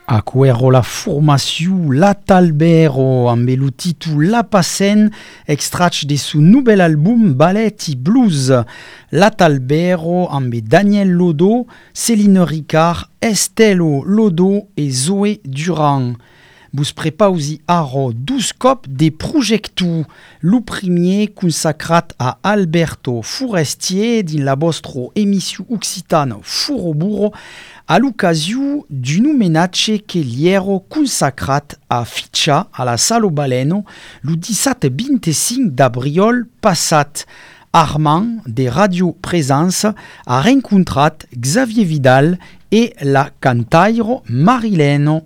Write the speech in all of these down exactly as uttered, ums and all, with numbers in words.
Acuero la formació La Talbero amb el títol La Passen, extrat de su nouvel album Ballet i Blues. La Talbero amb Daniel Lodo, Céline Ricard, Estelo Lodo et Zoé Durand. Vos prepausi aro douze cop de projectu. Lo premier consacrat a Alberto Forestier din la vostra emissió occitana Furoburo a l'ocasió d'un homenatge que li ero consacrat a Fitxa a la Salo Baleno lo disset vint-i-cinc d'abril passat. Armand, de Radio Présence, a rencontrat Xavier Vidal et la cantaire Marilène.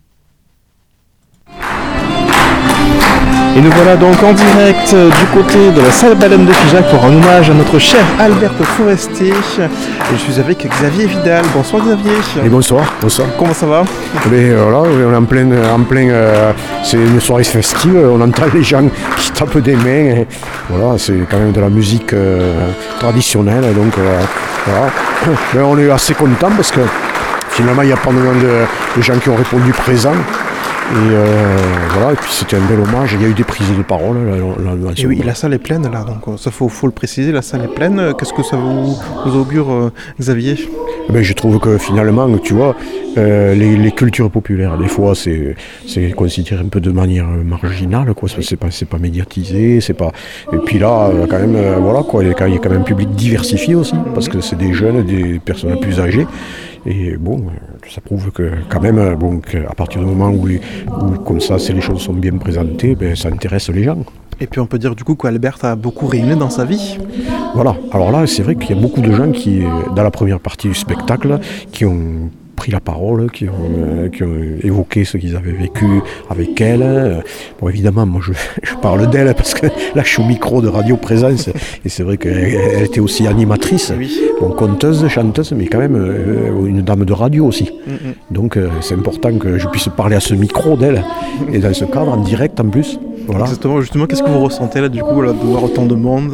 Et nous voilà donc en direct du côté de la salle Baleine de Figeac pour un hommage à notre cher Alberto Forestier. Et je suis avec Xavier Vidal. Bonsoir Xavier. Et bonsoir, bonsoir. Comment ça va? Mais voilà, on est en plein, en plein euh, c'est une soirée festive, on entend les gens qui tapent des mains. Et voilà, c'est quand même de la musique euh, traditionnelle, donc euh, voilà. Mais on est assez contents parce que finalement il y a pas mal de, de gens qui ont répondu présents. Et euh, voilà, et puis c'était un bel hommage, il y a eu des prises de parole. Là, là, là, et oui, la salle est pleine là, donc ça faut, faut le préciser, la salle est pleine. Qu'est-ce que ça vous, vous augure, euh, Xavier? Eh ben, je trouve que finalement, tu vois, euh, les, les cultures populaires, des fois, c'est, c'est considéré un peu de manière marginale, quoi. C'est pas, c'est pas médiatisé, c'est pas. Et puis là, quand même, euh, voilà, quoi, il y a quand même un public diversifié aussi, parce que c'est des jeunes, des personnes plus âgées. Et bon, ça prouve que quand même, bon, à partir du moment où, où comme ça, si les choses sont bien présentées, ben, ça intéresse les gens. Et puis on peut dire du coup qu'Albert a beaucoup rayonné dans sa vie. Voilà, alors là c'est vrai qu'il y a beaucoup de gens qui, dans la première partie du spectacle, qui ont pris la parole, qui ont, euh, qui ont évoqué ce qu'ils avaient vécu avec elle. Bon, évidemment, moi je, je parle d'elle parce que là je suis au micro de Radio Présence et c'est vrai qu'elle elle était aussi animatrice, oui. Bon, conteuse, chanteuse, mais quand même euh, une dame de radio aussi. Mm-hmm. Donc euh, c'est important que je puisse parler à ce micro d'elle et dans ce cadre, en direct en plus. Voilà. Exactement, justement, qu'est-ce que vous ressentez là du coup, là, de voir autant de monde?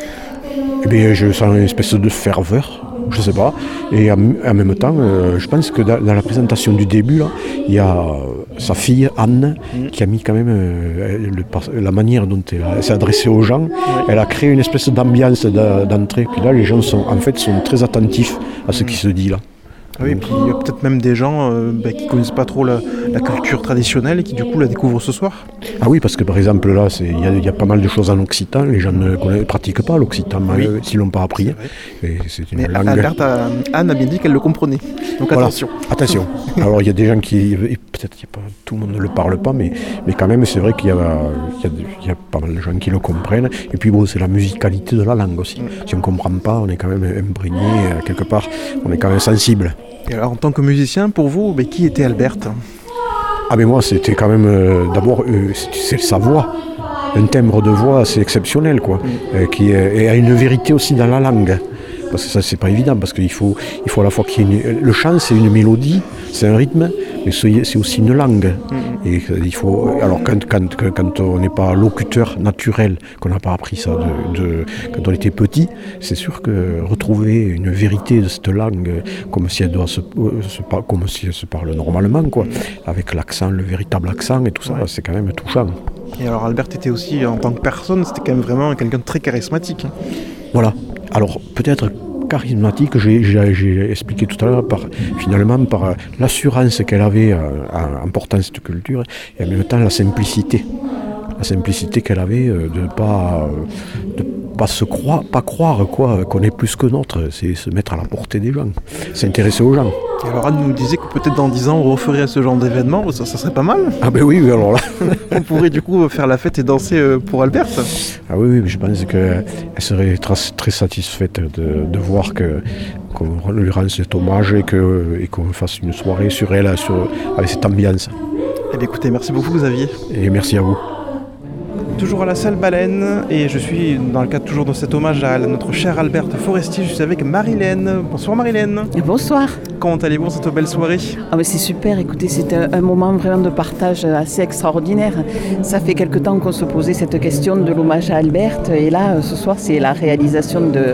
Eh bien, je sens une espèce de ferveur. Je sais pas, et en, en même temps, euh, je pense que dans, dans la présentation du début, là, il y a euh, sa fille Anne mmh. qui a mis quand même euh, le, la manière dont elle, elle s'est adressée aux gens. Ouais. Elle a créé une espèce d'ambiance d'entrée. Puis là, les gens sont en fait sont très attentifs à ce mmh. qui se dit là. Oui, et puis il y a peut-être même des gens euh, bah, qui ne connaissent pas trop la, la culture traditionnelle et qui du coup la découvrent ce soir. Ah oui, parce que par exemple là, il y, y a pas mal de choses en occitan, les gens ne connaissent, pratiquent pas l'occitan, oui. euh, s'ils ne l'ont pas appris. C'est, c'est une Mais langue... Albert a, Anne a bien dit qu'elle le comprenait, donc voilà. attention. Attention. Alors il y a des gens qui, peut-être que tout le monde ne le parle pas, mais, mais quand même c'est vrai qu'il y a, il y, a, il y a pas mal de gens qui le comprennent. Et puis bon, c'est la musicalité de la langue aussi. Mm. Si on ne comprend pas, on est quand même imprégné, quelque part, on est quand même sensible. Et alors en tant que musicien, pour vous, mais qui était Albert? Ah mais moi c'était quand même euh, d'abord euh, c'est, c'est sa voix, un timbre de voix assez exceptionnel quoi, mmh. euh, qui est, et a une vérité aussi dans la langue. Parce que ça c'est pas évident parce qu'il faut, il faut à la fois qu'il y ait une, le chant c'est une mélodie, c'est un rythme, mais c'est aussi une langue. Mmh. Et il faut alors quand, quand, quand on n'est pas locuteur naturel, qu'on n'a pas appris ça de, de, quand on était petit, c'est sûr que retrouver une vérité de cette langue comme si elle doit se, se comme si elle se parle normalement quoi, avec l'accent, le véritable accent et tout ça, ouais. C'est quand même touchant. Et alors Albert était aussi en tant que personne, c'était quand même vraiment quelqu'un de très charismatique. Hein. Voilà. Alors peut-être charismatique, j'ai, j'ai, j'ai expliqué tout à l'heure, par, finalement par l'assurance qu'elle avait en, en portant cette culture et en même temps la simplicité. La simplicité qu'elle avait de ne pas, de pas se croire, pas croire quoi, qu'on est plus que notre, c'est se mettre à la portée des gens, s'intéresser aux gens. Et alors Anne nous disait que peut-être dans dix ans on referait ce genre d'événement, ça, ça serait pas mal. Ah ben oui, alors là. On pourrait du coup faire la fête et danser pour Albert. Ah oui, oui, je pense qu'elle serait très, très satisfaite de, de voir que, qu'on lui rende cet hommage et, que, et qu'on fasse une soirée sur elle, sur, avec cette ambiance. Eh bien écoutez, merci beaucoup Xavier. Et merci à vous. Toujours à la salle Baleine, et je suis dans le cadre toujours de cet hommage à notre cher Albert Forestier, je suis avec Marilène. Bonsoir Marilène. Bonsoir. comment allez-vous dans cette belle soirée? Ah mais c'est super, écoutez, c'est un, un moment vraiment de partage assez extraordinaire. Ça fait quelque temps qu'on se posait cette question de l'hommage à Albert, et là, ce soir, c'est la réalisation de,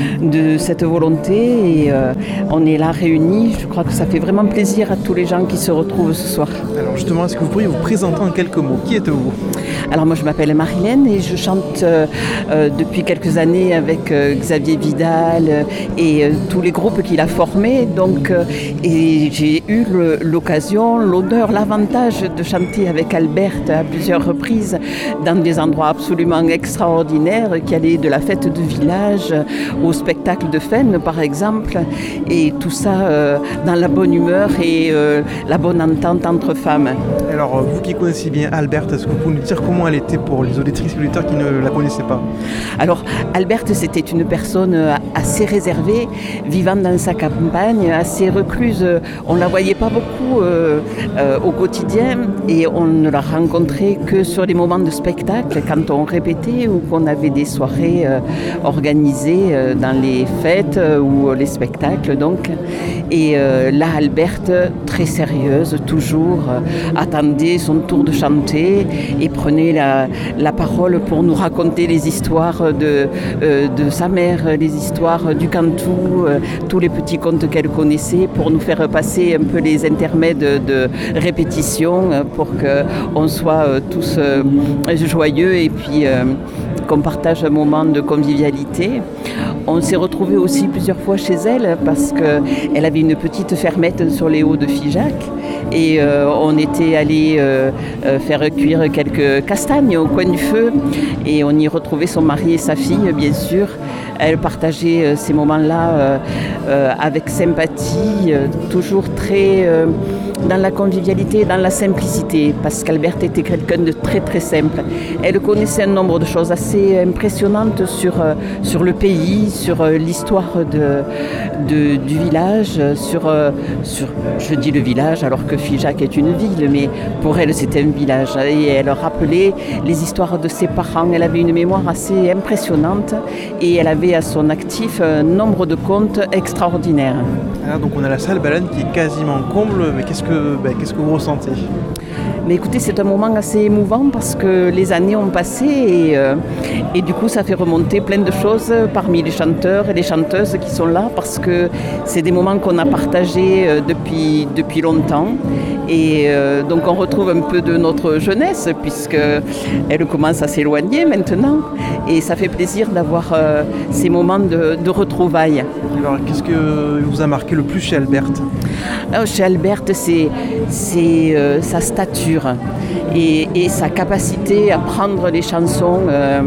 de cette volonté, et euh, on est là réunis. Je crois que ça fait vraiment plaisir à tous les gens qui se retrouvent ce soir. Alors justement, est-ce que vous pourriez vous présenter en quelques mots? Qui êtes-vous? Alors moi je m'appelle Marilène et je chante euh, euh, depuis quelques années avec euh, Xavier Vidal euh, et euh, tous les groupes qu'il a formés. Donc, euh, et j'ai eu le, l'occasion, l'honneur, l'avantage de chanter avec Albert à plusieurs reprises dans des endroits absolument extraordinaires qui allaient de la fête de village au spectacle de Fresnes par exemple. Et tout ça euh, dans la bonne humeur et euh, la bonne entente entre femmes. Alors vous qui connaissez bien Albert, est-ce que vous pouvez nous dire comment elle était pour les auditrices et auditeurs qui ne la connaissaient pas? Alors, Albert, c'était une personne assez réservée, vivant dans sa campagne, assez recluse. On ne la voyait pas beaucoup euh, euh, au quotidien et on ne la rencontrait que sur les moments de spectacle, quand on répétait ou qu'on avait des soirées euh, organisées euh, dans les fêtes euh, ou les spectacles. Donc. Et euh, là, Albert, très sérieuse, toujours, euh, attendait son tour de chanter et prenait la, la parole pour nous raconter les histoires de, euh, de sa mère, les histoires du Cantou, euh, tous les petits contes qu'elle connaissait, pour nous faire passer un peu les intermèdes de répétition, euh, pour qu'on soit euh, tous euh, joyeux et puis euh, qu'on partage un moment de convivialité. On s'est retrouvés aussi plusieurs fois chez elle parce qu'elle avait une petite fermette sur les hauts de Figeac et euh, on était allé euh, euh, faire cuire quelques castagnes au coin du feu et on y retrouvait son mari et sa fille, bien sûr. Elle partageait euh, ces moments-là euh, euh, avec sympathie, euh, toujours très euh, dans la convivialité et dans la simplicité, parce qu'Albert était quelqu'un de très très simple. Elle connaissait un nombre de choses assez impressionnantes sur, euh, sur le pays, sur euh, l'histoire de, de, du village, sur, euh, sur, je dis le village alors que Figeac est une ville, mais pour elle c'était un village. Et elle rappelait les histoires de ses parents. Elle avait une mémoire assez impressionnante et elle avait à son actif un nombre de contes extraordinaires. Alors, donc on a la salle Baleine qui est quasiment comble, mais qu'est-ce que, ben, qu'est-ce que vous ressentez? Mais écoutez, c'est un moment assez émouvant parce que les années ont passé et, euh, et du coup ça fait remonter plein de choses parmi les chanteurs et les chanteuses qui sont là, parce que c'est des moments qu'on a partagés euh, depuis, depuis longtemps. Et euh, donc on retrouve un peu de notre jeunesse puisqu'elle commence à s'éloigner maintenant. Et ça fait plaisir d'avoir euh, ces moments de, de retrouvailles. Alors qu'est-ce que vous a marqué le plus chez Albert? Alors, chez Albert, c'est, c'est euh, sa stature et, et sa capacité à prendre les chansons. Euh,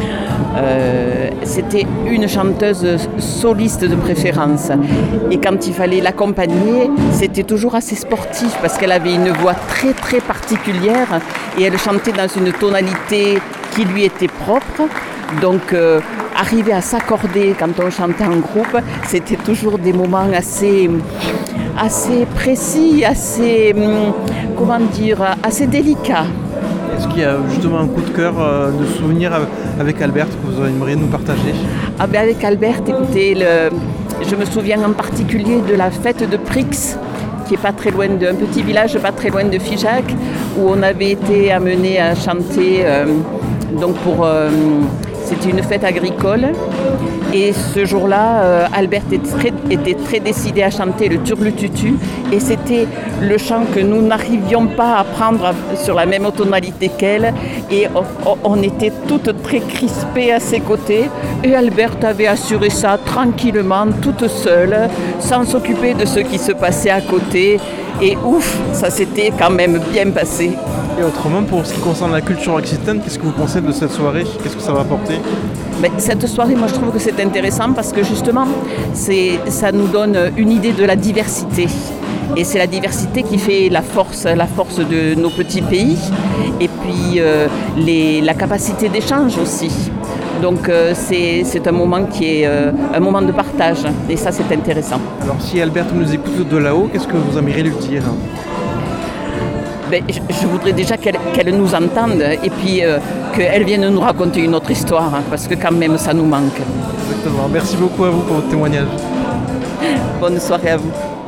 euh, c'était une chanteuse soliste de préférence. Et quand il fallait l'accompagner, c'était toujours assez sportif parce qu'elle avait une voix très très particulière et elle chantait dans une tonalité qui lui était propre. Donc, euh, arriver à s'accorder quand on chantait en groupe, c'était toujours des moments assez, assez précis, assez, comment dire, assez délicats. Est-ce qu'il y a justement un coup de cœur, euh, de souvenir avec Albert que vous aimeriez nous partager? Ah ben avec Albert, écoutez, le, je me souviens en particulier de la fête de Prix, qui est pas très loin d'un petit village, pas très loin de Figeac, où on avait été amené à chanter, euh, donc pour... Euh, C'était une fête agricole et ce jour-là, euh, Albert était très, était très décidé à chanter le Turlututu et c'était le chant que nous n'arrivions pas à prendre sur la même tonalité qu'elle et on, on était toutes très crispées à ses côtés et Albert avait assuré ça tranquillement, toute seule, sans s'occuper de ce qui se passait à côté et ouf, ça s'était quand même bien passé. Et autrement, pour ce qui concerne la culture occitane, qu'est-ce que vous pensez de cette soirée? Qu'est-ce que ça va apporter? Ben, cette soirée, moi je trouve que c'est intéressant parce que justement, c'est, ça nous donne une idée de la diversité. Et c'est la diversité qui fait la force, la force de nos petits pays. Et puis euh, les, la capacité d'échange aussi. Donc euh, c'est, c'est un moment qui est euh, un moment de partage. Et ça, c'est intéressant. Alors si Albert nous écoute de là-haut, qu'est-ce que vous aimeriez lui dire? Ben, je, je voudrais déjà qu'elle, qu'elle nous entende et puis euh, qu'elle vienne nous raconter une autre histoire, hein, parce que quand même ça nous manque. Exactement. Merci beaucoup à vous pour votre témoignage. Bonne soirée à vous.